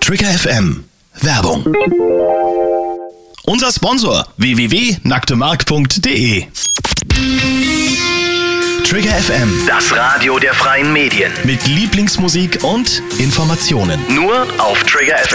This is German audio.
Trigger FM Werbung. Unser Sponsor www.nacktemark.de. Trigger FM, Das Radio der freien Medien. mit Lieblingsmusik und Informationen. Nur auf Trigger FM.